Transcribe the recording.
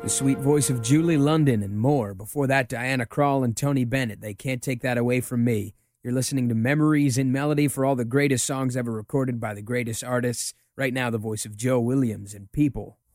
The sweet voice of Julie London and more. Before that, Diana Krall and Tony Bennett. They can't take that away from me. You're listening to Memories in Melody for all the greatest songs ever recorded by the greatest artists. Right now, the voice of Joe Williams and People.